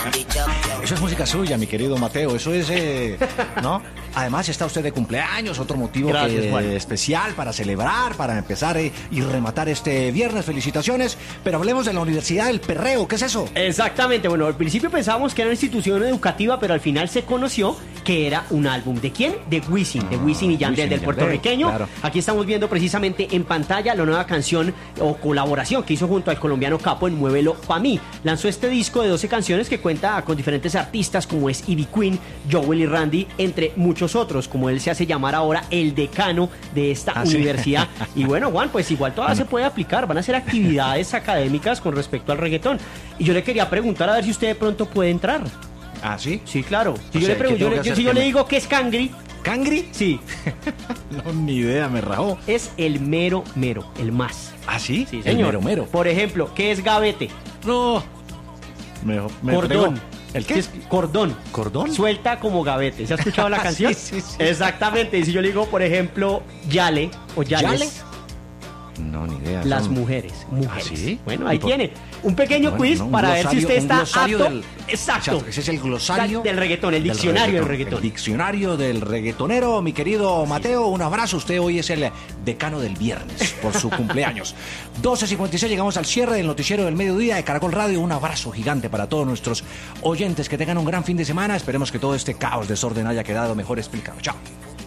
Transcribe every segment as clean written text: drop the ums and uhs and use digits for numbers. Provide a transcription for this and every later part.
Eso es música suya, mi querido Mateo. Eso es, ¿no? Además está usted de cumpleaños, otro motivo especial para celebrar, para empezar y rematar este viernes. Felicitaciones. Pero hablemos de la Universidad del Perreo. ¿Qué es eso? Exactamente. Bueno, al principio pensábamos que era una institución educativa, pero al final se conoció que era un álbum. ¿De quién? De Wisin y Yandel, del puertorriqueño. Claro. Aquí estamos viendo precisamente en pantalla la nueva canción o colaboración que hizo junto al colombiano Capo en Muévelo Pa' Mí. Lanzó este disco de 12 canciones que cuenta con diferentes artistas como es Ivy Queen, Joel y Randy, entre muchos otros, como él se hace llamar ahora el decano de esta universidad. Y bueno, Juan, pues igual todavía se puede aplicar, van a hacer actividades académicas con respecto al reggaetón. Y yo le quería preguntar a ver si usted de pronto puede entrar. ¿Ah, sí? Sí, claro. Si yo le digo que es Cangri. ¿Cangri? Sí. No, ni idea, me rajó. Es el mero, el más. ¿Ah, sí? Sí, señor. El mero. Por ejemplo, ¿qué es gavete? No. Me cordón. fregó. ¿El qué? Es cordón. ¿Cordón? Suelta como gavete. ¿Se ha escuchado la canción? Sí. Exactamente. Y si yo le digo, por ejemplo, yale o yales. ¿Yale? No, ni idea. Las mujeres. ¿Ah, sí? Bueno, ahí tiene. Un pequeño quiz para ver si usted está apto. Exacto. Ese es el glosario del reggaetón, el diccionario del reggaetón. El diccionario del reggaetonero, mi querido Mateo. Un abrazo. Usted hoy es el decano del viernes por su cumpleaños. 12:56, llegamos al cierre del noticiero del mediodía de Caracol Radio. Un abrazo gigante para todos nuestros oyentes. Que tengan un gran fin de semana. Esperemos que todo este caos, desorden haya quedado mejor explicado. Chao.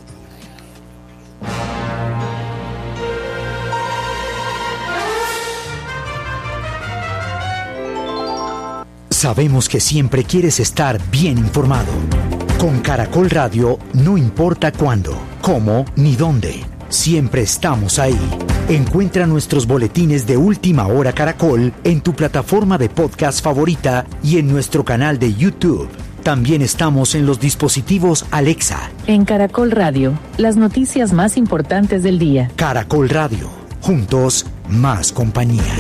Sabemos que siempre quieres estar bien informado. Con Caracol Radio, no importa cuándo, cómo ni dónde. Siempre estamos ahí. Encuentra nuestros boletines de Última Hora Caracol en tu plataforma de podcast favorita y en nuestro canal de YouTube. También estamos en los dispositivos Alexa. En Caracol Radio, las noticias más importantes del día. Caracol Radio. Juntos, más compañía.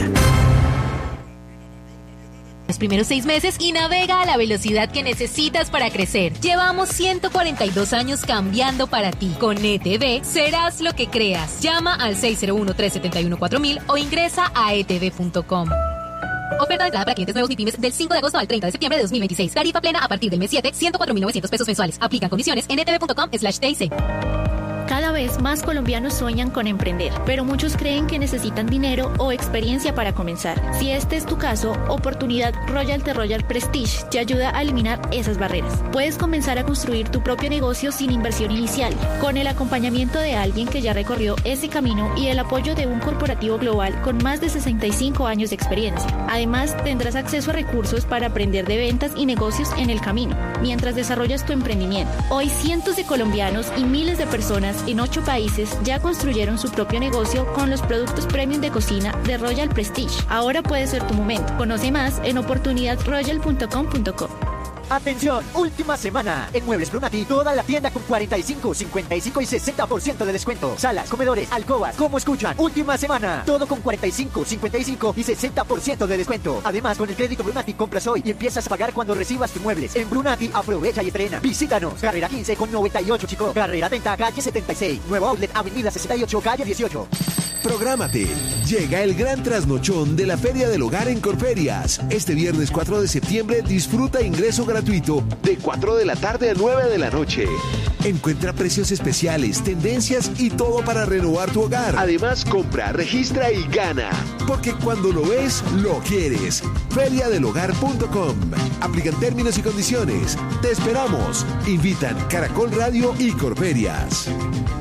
Los primeros 6 meses y navega a la velocidad que necesitas para crecer. Llevamos 142 años cambiando para ti. Con ETV serás lo que creas. Llama al 601-371-4000 o ingresa a etv.com. Oferta declarada para clientes nuevos MIPYMES del 5 de agosto al 30 de septiembre de 2026. Tarifa plena a partir del mes 7, 104.900 pesos mensuales. Aplican condiciones en etv.com/TIC. Cada vez más colombianos sueñan con emprender, pero muchos creen que necesitan dinero o experiencia para comenzar. Si este es tu caso, Oportunidad Royal de Royal Prestige te ayuda a eliminar esas barreras. Puedes comenzar a construir tu propio negocio sin inversión inicial, con el acompañamiento de alguien que ya recorrió ese camino y el apoyo de un corporativo global con más de 65 años de experiencia. Además, tendrás acceso a recursos para aprender de ventas y negocios en el camino, mientras desarrollas tu emprendimiento. Hoy cientos de colombianos y miles de personas en 8 países ya construyeron su propio negocio con los productos premium de cocina de Royal Prestige. Ahora puede ser tu momento. Conoce más en oportunidadroyal.com.co. Atención, última semana. En Muebles Brunati, toda la tienda con 45, 55 y 60% de descuento. Salas, comedores, alcobas, ¿cómo escuchan? Última semana. Todo con 45, 55 y 60% de descuento. Además, con el crédito Brunati compras hoy y empiezas a pagar cuando recibas tus muebles. En Brunati, aprovecha y estrena. Visítanos. Carrera 15 con 98, Chico. Carrera 30, calle 76. Nuevo outlet, avenida 68, calle 18. Prográmate. Llega el gran trasnochón de la Feria del Hogar en Corferias. Este viernes 4 de septiembre disfruta ingreso gratuito de 4 de la tarde a 9 de la noche. Encuentra precios especiales, tendencias y todo para renovar tu hogar. Además, compra, registra y gana. Porque cuando lo ves, lo quieres. Feriadelhogar.com. Aplican términos y condiciones. Te esperamos. Invitan Caracol Radio y Corferias.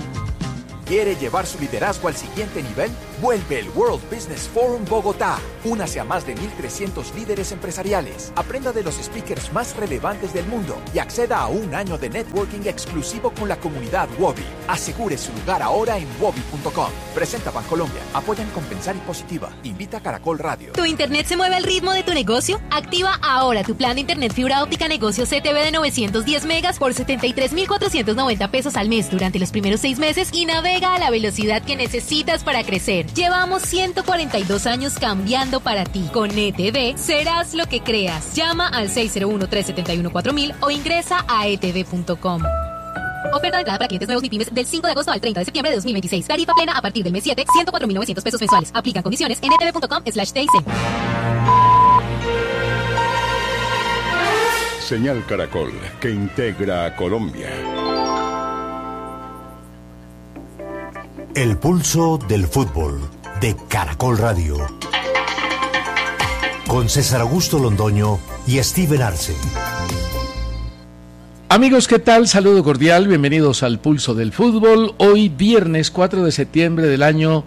¿Quiere llevar su liderazgo al siguiente nivel? Vuelve el World Business Forum Bogotá. Únase a más de 1.300 líderes empresariales. Aprenda de los speakers más relevantes del mundo y acceda a un año de networking exclusivo con la comunidad Wobi. Asegure su lugar ahora en wobi.com. Presenta Bancolombia. Apoyan Compensar y Positiva. Invita a Caracol Radio. ¿Tu internet se mueve al ritmo de tu negocio? Activa ahora tu plan de internet fibra óptica negocio CTV de 910 megas por 73.490 pesos al mes durante los primeros 6 meses y navega a la velocidad que necesitas para crecer. Llevamos 142 años cambiando para ti. Con ETV serás lo que creas. Llama al 601-371-4000 o ingresa a etv.com. Oferta declarada para clientes nuevos MIPYMES del 5 de agosto al 30 de septiembre de 2026. Tarifa plena a partir del mes 7, 104.900 pesos mensuales. Aplican condiciones en etv.com/TIC. Señal Caracol, que integra a Colombia. El pulso del fútbol de Caracol Radio. Con César Augusto Londoño y Steven Arce. Amigos, ¿qué tal? Saludo cordial, bienvenidos al Pulso del Fútbol. Hoy viernes 4 de septiembre del año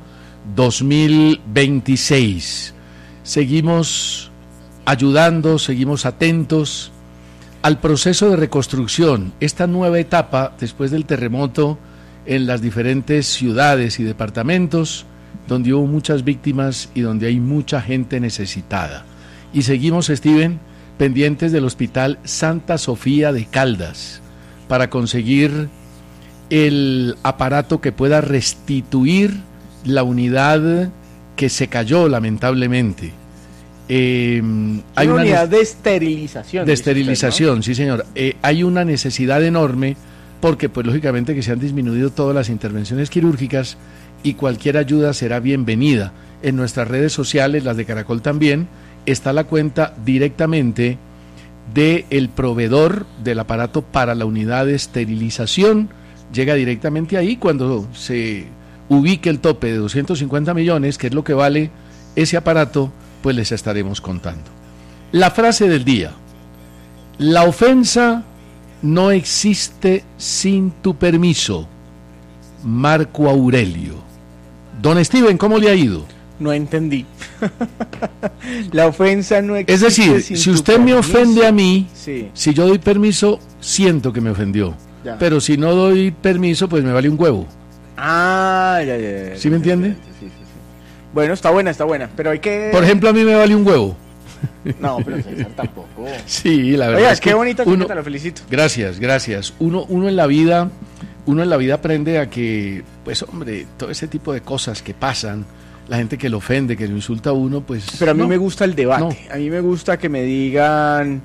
2026. Seguimos ayudando, seguimos atentos al proceso de reconstrucción, esta nueva etapa después del terremoto en las diferentes ciudades y departamentos, donde hubo muchas víctimas y donde hay mucha gente necesitada. Y seguimos, Steven, pendientes del Hospital Santa Sofía de Caldas para conseguir el aparato que pueda restituir la unidad que se cayó lamentablemente. Hay una unidad de esterilización. De esterilización, usted, ¿no? Sí señor. Hay una necesidad enorme porque pues lógicamente que se han disminuido todas las intervenciones quirúrgicas y cualquier ayuda será bienvenida. En nuestras redes sociales, las de Caracol también, está la cuenta directamente del proveedor del aparato para la unidad de esterilización. Llega directamente ahí cuando se ubique el tope de 250 millones, que es lo que vale ese aparato, pues les estaremos contando. La frase del día: la ofensa no existe sin tu permiso. Marco Aurelio. Don Steven, ¿cómo le ha ido? No entendí. La ofensa no existe. Es decir, si usted me ofende a mí, sí. Si yo doy permiso, siento que me ofendió. Ya. Pero si no doy permiso, pues me vale un huevo. Ah, ya. ¿Sí me entiende? Sí. Bueno, está buena, pero hay que... Por ejemplo, a mí me vale un huevo. No, pero César tampoco. Sí, la verdad. Oiga, qué bonita chaqueta, lo felicito. Gracias. Uno en la vida aprende a que, pues hombre, todo ese tipo de cosas que pasan, la gente que lo ofende, que lo insulta a uno, pues... Pero a mí me gusta el debate. No. A mí me gusta que me digan,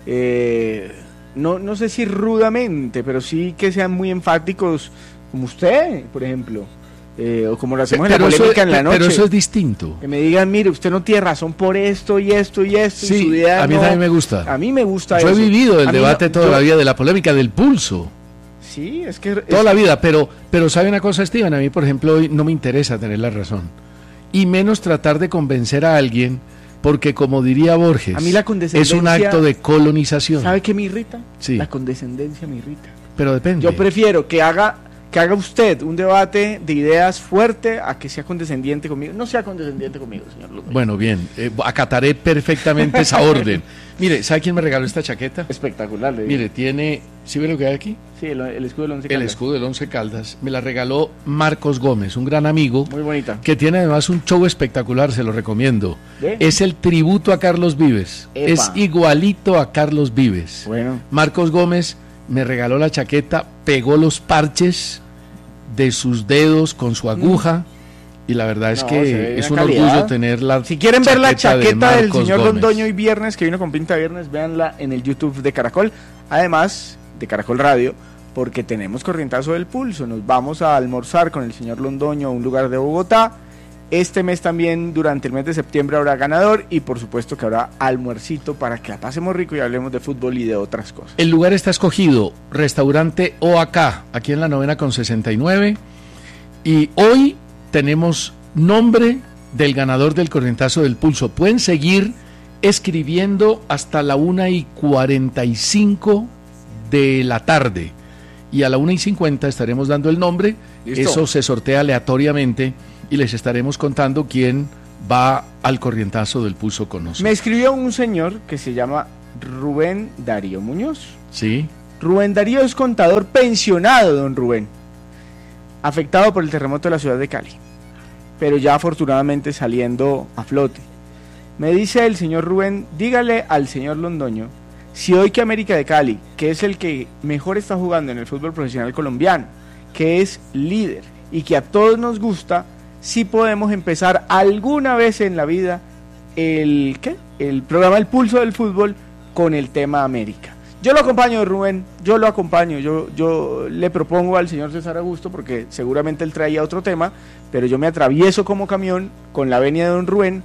no sé si rudamente, pero sí que sean muy enfáticos, como usted, por ejemplo. O como lo hacemos en la polémica en la noche. Pero eso es distinto. Que me digan, mire, usted no tiene razón por esto y esto y esto. Sí, y su idea a mí también me gusta. A mí me gusta yo eso. Yo he vivido el debate toda la vida, de la polémica, del pulso. Sí, es que... Toda la vida, pero ¿sabe una cosa, Steven? A mí, por ejemplo, hoy no me interesa tener la razón. Y menos tratar de convencer a alguien, porque como diría Borges, a mí la condescendencia, es un acto de colonización. ¿Sabe qué me irrita? Sí. La condescendencia me irrita. Pero depende. Yo prefiero que haga usted un debate de ideas fuerte a que sea condescendiente conmigo. No sea condescendiente conmigo, señor Londoño. Bueno, bien, acataré perfectamente esa orden. Mire, ¿sabe quién me regaló esta chaqueta? Espectacular. Mire, tiene... ¿Sí ve lo que hay aquí? Sí, el escudo del Once Caldas. El escudo del Once Caldas. Me la regaló Marcos Gómez, un gran amigo. Muy bonita. Que tiene además un show espectacular, se lo recomiendo. ¿De? Es el tributo a Carlos Vives. Epa. Es igualito a Carlos Vives. Bueno. Marcos Gómez me regaló la chaqueta, pegó los parches de sus dedos con su aguja y la verdad es que es un orgullo tenerla. Si quieren ver la chaqueta del señor Londoño hoy viernes, que vino con pinta viernes, véanla en el YouTube de Caracol, además de Caracol Radio, porque tenemos corrientazo del pulso. Nos vamos a almorzar con el señor Londoño a un lugar de Bogotá. Este mes también, durante el mes de septiembre, habrá ganador y por supuesto que habrá almuercito para que la pasemos rico y hablemos de fútbol y de otras cosas. El lugar está escogido, restaurante OAK, aquí en la 9ª con 69, y hoy tenemos nombre del ganador del corrientazo del pulso. Pueden seguir escribiendo hasta la 1:45 de la tarde y a la 1:50 estaremos dando el nombre. ¿Listo? Eso se sortea aleatoriamente y les estaremos contando quién va al corrientazo del pulso con nosotros. Me escribió un señor que se llama Rubén Darío Muñoz. Sí. Rubén Darío es contador pensionado, don Rubén, afectado por el terremoto de la ciudad de Cali, pero ya afortunadamente saliendo a flote. Me dice el señor Rubén, dígale al señor Londoño si hoy que América de Cali, que es el que mejor está jugando en el fútbol profesional colombiano, que es líder y que a todos nos gusta, si podemos empezar alguna vez en la vida el programa El Pulso del Fútbol con el tema América. Yo lo acompaño, Rubén, yo lo acompaño, yo le propongo al señor César Augusto, porque seguramente él traía otro tema, pero yo me atravieso como camión con la venia de don Rubén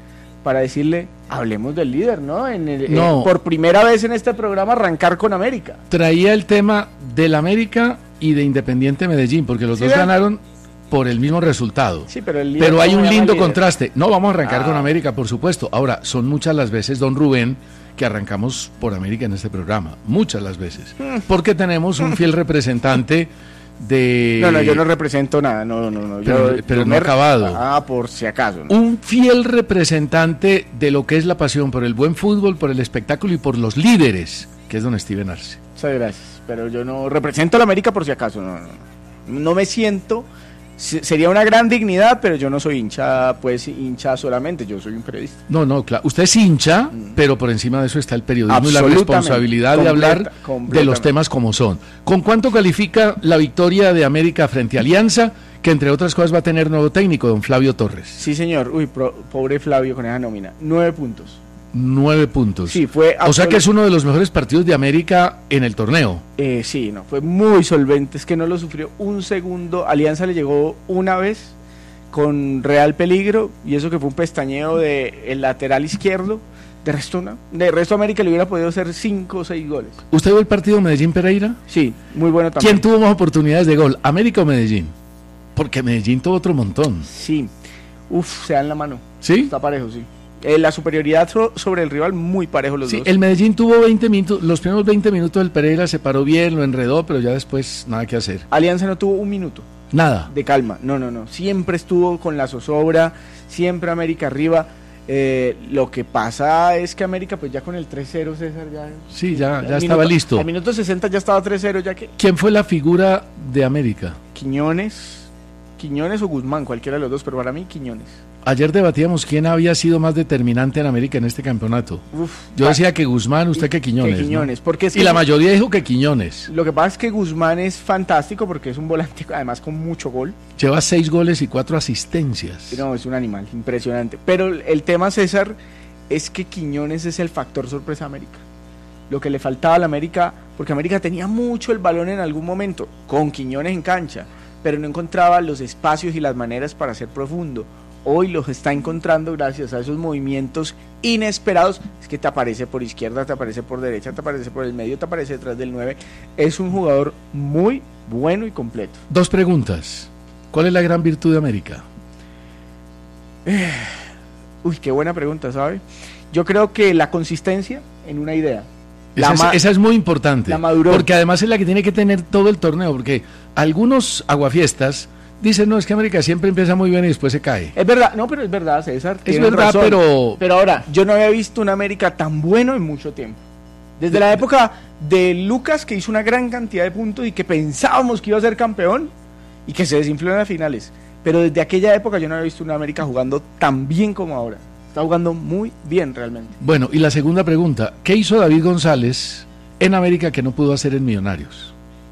para decirle, hablemos del líder, ¿no? No. Por primera vez en este programa arrancar con América. Traía el tema del América y de Independiente Medellín, porque los dos ganaron por el mismo resultado. Sí, pero el líder hay un lindo líder. contraste. No, vamos a arrancar con América, por supuesto. Ahora, son muchas las veces, don Rubén, que arrancamos por América en este programa. Muchas las veces. Porque tenemos un fiel representante de... No, yo no represento nada, no. Pero no acabado. Por si acaso. ¿No? Un fiel representante de lo que es la pasión por el buen fútbol, por el espectáculo y por los líderes, que es don Steven Arce. Muchas gracias, pero yo no represento a la América por si acaso, no me siento, sería una gran dignidad, pero yo no soy hincha solamente, yo soy un periodista. No, claro, usted es hincha, pero por encima de eso está el periodismo y la responsabilidad de hablar de los temas como son. ¿Con cuánto califica la victoria de América frente a Alianza, que entre otras cosas va a tener nuevo técnico, don Flavio Torres? Sí, señor, pobre Flavio con esa nómina, 9 puntos. 9 puntos. Sí, fue o sea que es uno de los mejores partidos de América en el torneo. Sí, fue muy solvente, es que no lo sufrió un segundo. Alianza le llegó una vez con real peligro, y eso que fue un pestañeo del lateral izquierdo. De resto América le hubiera podido hacer 5 o 6 goles. ¿Usted vio el partido Medellín-Pereira? Sí, muy bueno también. ¿Quién tuvo más oportunidades de gol, América o Medellín? Porque Medellín tuvo otro montón. Sí, se dan la mano. ¿Sí? Está parejo, sí. La superioridad sobre el rival, muy parejo los dos. El Medellín tuvo 20 minutos, los primeros 20 minutos del Pereira se paró bien, lo enredó, pero ya después nada que hacer. Alianza no tuvo un minuto. Nada. De calma, no. Siempre estuvo con la zozobra, siempre América arriba. Lo que pasa es que América, pues ya con el 3-0, César, ya... Sí, ya estaba listo. Al minuto 60 ya estaba 3-0, ya que... ¿Quién fue la figura de América? Quiñones o Guzmán, cualquiera de los dos, pero para mí Quiñones. Ayer debatíamos quién había sido más determinante en América en este campeonato. Yo decía que Guzmán, usted que Quiñones. Que Quiñones, ¿no? porque y la mayoría dijo que Quiñones. Lo que pasa es que Guzmán es fantástico porque es un volante, además con mucho gol. Lleva 6 goles y 4 asistencias. No, es un animal, impresionante. Pero el tema, César, es que Quiñones es el factor sorpresa a América. Lo que le faltaba a la América, porque América tenía mucho el balón en algún momento, con Quiñones en cancha, pero no encontraba los espacios y las maneras para ser profundo. Hoy los está encontrando gracias a esos movimientos inesperados. Es que te aparece por izquierda, te aparece por derecha, te aparece por el medio, te aparece detrás del 9. Es un jugador muy bueno y completo. 2 preguntas. ¿Cuál es la gran virtud de América? Qué buena pregunta, ¿sabe? Yo creo que la consistencia en una idea. Esa es muy importante. La madurez. Porque además es la que tiene que tener todo el torneo. Porque algunos aguafiestas dicen, no, es que América siempre empieza muy bien y después se cae. Es verdad, pero es verdad, César. Es verdad, razón. Pero ahora, yo no había visto un América tan bueno en mucho tiempo. Desde la época de Lucas, que hizo una gran cantidad de puntos y que pensábamos que iba a ser campeón y que se desinfló en las finales. Pero desde aquella época yo no había visto un América jugando tan bien como ahora. Está jugando muy bien realmente. Bueno, y la segunda pregunta, ¿qué hizo David González en América que no pudo hacer en Millonarios?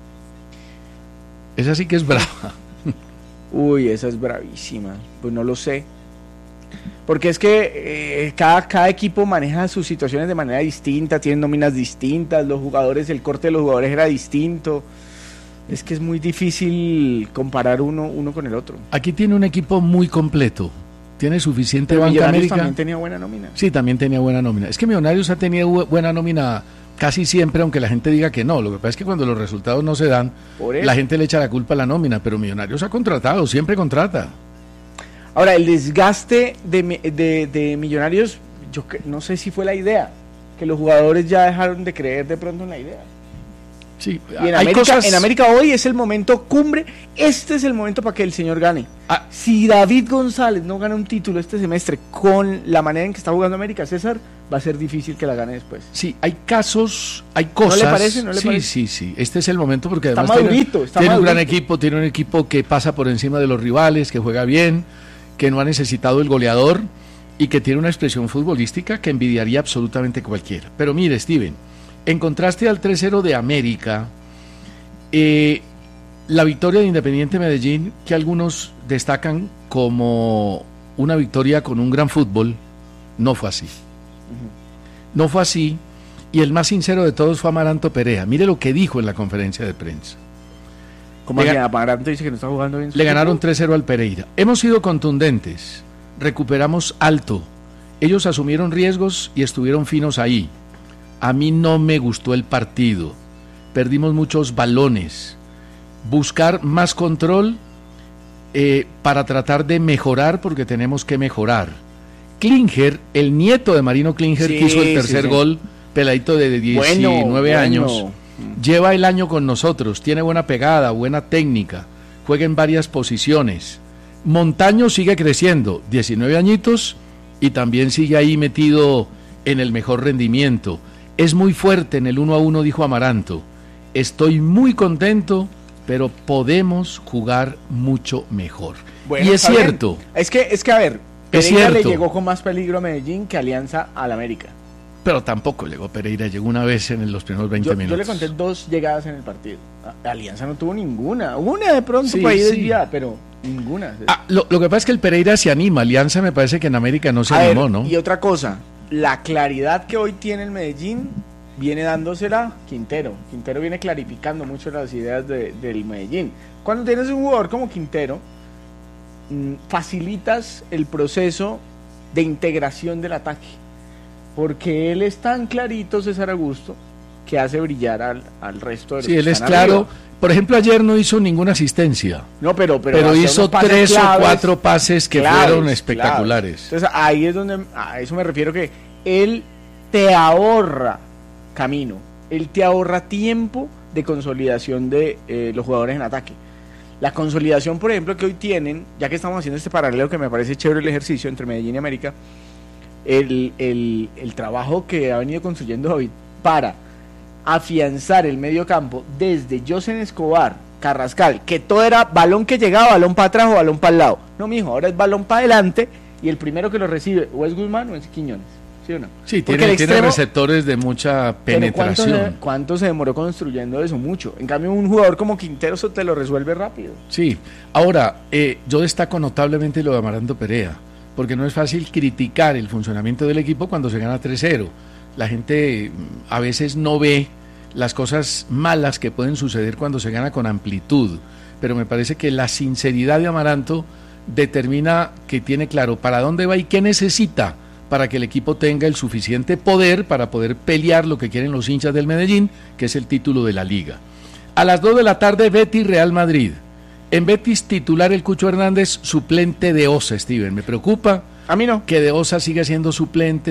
Esa sí que es brava. Esa es bravísima. Pues no lo sé. Porque es que cada equipo maneja sus situaciones de manera distinta, tienen nóminas distintas, los jugadores, el corte de los jugadores era distinto. Es que es muy difícil comparar uno con el otro. Aquí tiene un equipo muy completo. Tiene suficiente banca. Millonarios América también tenía buena nómina. Sí, también tenía buena nómina. Es que Millonarios ha tenido buena nómina casi siempre, aunque la gente diga que no. Lo que pasa es que cuando los resultados no se dan, la gente le echa la culpa a la nómina, pero Millonarios ha contratado, siempre contrata. Ahora, el desgaste de Millonarios, yo no sé si fue la idea, que los jugadores ya dejaron de creer de pronto en la idea. Sí, y en América hoy es el momento cumbre, este es el momento para que el señor gane. Si David González no gana un título este semestre con la manera en que está jugando América, César, va a ser difícil que la gane después. Sí, hay casos, hay cosas. ¿No le parece? ¿No le parece? Sí, este es el momento porque además tiene un gran equipo, tiene un equipo que pasa por encima de los rivales, que juega bien, que no ha necesitado el goleador y que tiene una expresión futbolística que envidiaría absolutamente cualquiera. Pero mire, Steven, en contraste al 3-0 de América, la victoria de Independiente Medellín, que algunos destacan como una victoria con un gran fútbol, no fue así. No fue así, y el más sincero de todos fue Amaranto Perea. Mire lo que dijo en la conferencia de prensa. ¿Cómo que Amaranto dice que no está jugando bien? Le ganaron 3-0 al Pereira. Hemos sido contundentes, recuperamos alto Ellos asumieron riesgos y estuvieron finos ahí. A mí no me gustó el partido. Perdimos muchos balones. Buscar más control para tratar de mejorar, porque tenemos que mejorar. Klinger, el nieto de Marino Klinger, que hizo el tercer gol, peladito de 19 años, lleva el año con nosotros, tiene buena pegada, buena técnica, juega en varias posiciones. Montaño sigue creciendo, 19 añitos, y también sigue ahí metido en el mejor rendimiento. Es muy fuerte en el 1-1, dijo Amaranto. Estoy muy contento, pero podemos jugar mucho mejor. Bueno, y es cierto. Es que a ver, Pereira le llegó con más peligro a Medellín que Alianza al América. Pero tampoco llegó Pereira, llegó una vez en los primeros 20 minutos. Yo le conté 2 llegadas en el partido. Alianza no tuvo ninguna. Una de pronto por ahí desviada, pero ninguna. Lo que pasa es que el Pereira se anima. Alianza me parece que en América no se animó, ¿no? Y otra cosa, la claridad que hoy tiene el Medellín viene dándosela Quintero. Quintero viene clarificando mucho las ideas del Medellín. Cuando tienes un jugador como Quintero, facilitas el proceso de integración del ataque, porque él es tan clarito, César Augusto, que hace brillar al resto de los Sí, él es claro. Arriba. Por ejemplo, ayer no hizo ninguna asistencia. No, pero hizo 3 o 4 pases que fueron espectaculares. Entonces ahí es donde, a eso me refiero, que él te ahorra camino, él te ahorra tiempo de consolidación de los jugadores en ataque. La consolidación, por ejemplo, que hoy tienen, ya que estamos haciendo este paralelo que me parece chévere el ejercicio entre Medellín y América, el trabajo que ha venido construyendo David para afianzar el medio campo desde Josen Escobar, Carrascal, que todo era balón que llegaba, balón para atrás o balón para el lado. No, mijo, ahora es balón para adelante y el primero que lo recibe o es Guzmán o es Quiñones. ¿Sí o no? Sí, tiene receptores de mucha penetración. ¿Cuánto se demoró construyendo eso? Mucho. En cambio, un jugador como Quintero eso te lo resuelve rápido. Sí. Ahora, yo destaco notablemente lo de Amaranto Perea, porque no es fácil criticar el funcionamiento del equipo cuando se gana 3-0. La gente a veces no ve las cosas malas que pueden suceder cuando se gana con amplitud, pero me parece que la sinceridad de Amaranto determina que tiene claro para dónde va y qué necesita para que el equipo tenga el suficiente poder para poder pelear lo que quieren los hinchas del Medellín, que es el título de la Liga. A las 2 de la tarde, Betis Real Madrid. En Betis, titular el Cucho Hernández, suplente de Osa, Steven. Me preocupa a mí no que de Osa siga siendo suplente.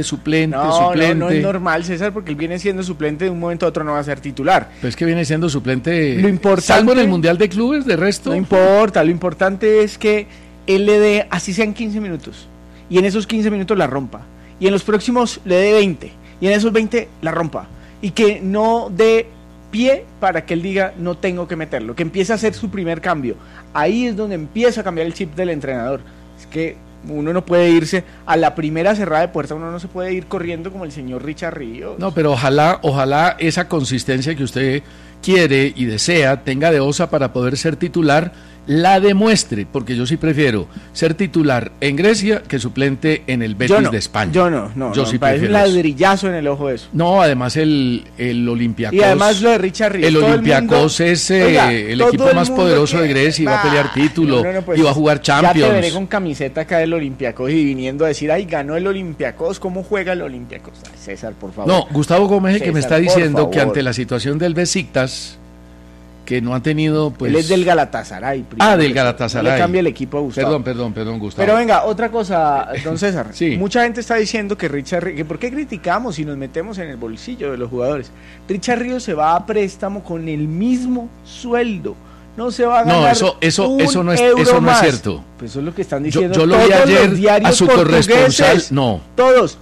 No es normal, César, porque él viene siendo suplente, de un momento a otro no va a ser titular. Pues que viene siendo suplente, lo importante, salvo en el Mundial de Clubes, de resto. No importa, lo importante es que él le dé, así sean 15 minutos, y en esos 15 minutos la rompa, y en los próximos le dé 20, y en esos 20 la rompa, y que no dé pie para que él diga no tengo que meterlo, que empiece a hacer su primer cambio. Ahí es donde empieza a cambiar el chip del entrenador. Es que uno no puede irse a la primera cerrada de puerta, uno no se puede ir corriendo como el señor Richard Ríos. No, pero ojalá esa consistencia que usted quiere y desea tenga de Osa para poder ser titular, la demuestre, porque yo sí prefiero ser titular en Grecia que suplente en el Betis de España. Yo sí prefiero un ladrillazo en el ojo de eso. No, además el Olympiacos. Y además lo de Richard Ríos. El Olympiacos es el equipo más poderoso de Grecia y va a pelear título y va a jugar Champions. Ya te veré con camiseta acá del Olympiacos y viniendo a decir, ay, ganó el Olympiacos, ¿cómo juega el Olympiacos? Ay, César, por favor. No, Gustavo Gómez, que me está diciendo que ante la situación del Besiktas, que no ha tenido, pues... Él es del Galatasaray. Del Galatasaray. No le cambia el equipo a Gustavo. Perdón, Gustavo. Pero venga, otra cosa, don César. Sí. Mucha gente está diciendo que ¿por qué criticamos y nos metemos en el bolsillo de los jugadores? Richard Ríos se va a préstamo con el mismo sueldo. No se va a ganar eso no es cierto. Pues eso es lo que están diciendo. Yo lo vi ayer a su corresponsal. No. Todos.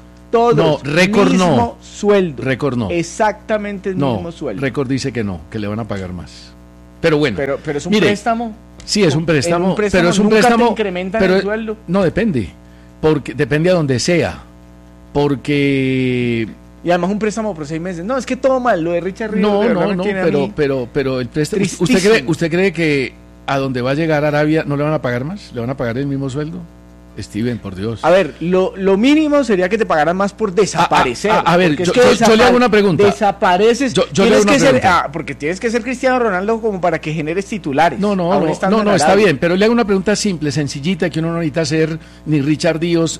Récord mismo sueldo. Récord no. Exactamente el mismo sueldo. Récord dice que no, que le van a pagar más. Pero bueno. Pero es un préstamo. Sí, es un préstamo. Pero es un préstamo. ¿Incrementan el sueldo? No, depende. Porque depende a donde sea. Porque... Y además un préstamo por 6 meses. No, es que todo mal. Lo de Richard Ríos. Pero el préstamo... ¿Usted cree que a donde va a llegar Arabia no le van a pagar más? ¿Le van a pagar el mismo sueldo? Steven, por Dios. A ver, lo mínimo sería que te pagaran más por desaparecer. A ver, yo le hago una pregunta. Desapareces. Yo le hago una pregunta. Porque tienes que ser Cristiano Ronaldo como para que generes titulares. No, está bien, pero le hago una pregunta simple, sencillita, que uno no necesita ser ni Richard Ríos